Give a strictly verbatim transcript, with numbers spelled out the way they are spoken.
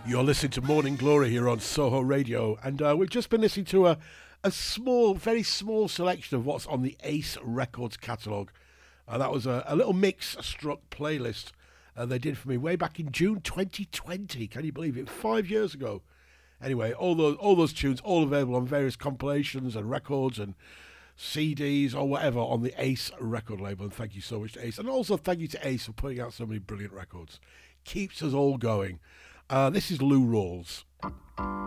You're listening to Morning Glory here on Soho Radio, and uh, we've just been listening to a, a small, very small selection of what's on the Ace Records catalogue. Uh, that was a, a little mix-struck playlist uh, they did for me way back in June twenty twenty. Can you believe it? Five years ago. Anyway, all those all those tunes, all available on various compilations and records and C Ds or whatever on the Ace record label. And thank you so much to Ace. And also thank you to Ace for putting out so many brilliant records. Keeps us all going. Uh, this is Lou Rawls.